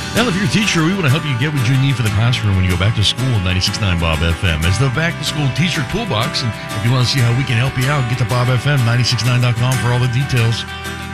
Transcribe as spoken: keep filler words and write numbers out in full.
Now, if you're a teacher, we want to help you get what you need for the classroom when you go back to school with ninety-six point nine Bob F M. It's the Back to School Teacher Toolbox, and if you want to see how we can help you out, get to Bob F M ninety-six point nine dot com for all the details.